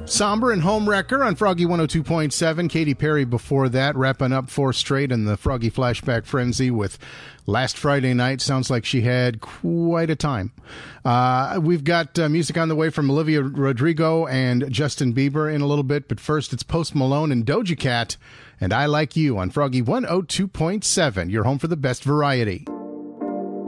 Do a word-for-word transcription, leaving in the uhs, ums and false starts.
Somber and Homewrecker on Froggy one oh two point seven. Katy Perry before that, wrapping up four straight in the Froggy Flashback Frenzy with Last Friday Night. Sounds like she had quite a time. Uh, we've got uh, music on the way from Olivia Rodrigo and Justin Bieber in a little bit, but first it's Post Malone and Doja Cat and I Like You on Froggy one oh two point seven. Your home for the best variety.